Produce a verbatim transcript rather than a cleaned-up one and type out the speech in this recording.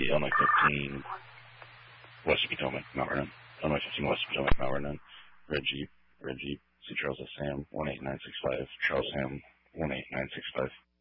Illinois fifteen, West Potomac, Mount Vernon. Illinois fifteen, West Potomac, Mount Vernon. Red Jeep, Red Jeep. See Charles S. Sam, one eight nine six five. Charles Sam, one eight nine six five.